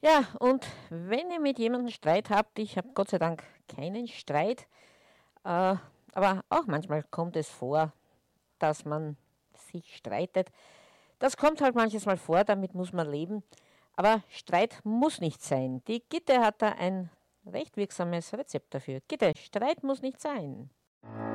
Ja, und wenn ihr mit jemandem Streit habt, ich habe Gott sei Dank keinen Streit, aber auch manchmal kommt es vor, dass man sich streitet. Das kommt halt manches Mal vor, damit muss man leben. Aber Streit muss nicht sein. Die Gitte hat da ein recht wirksames Rezept dafür. Gitte, Streit muss nicht sein.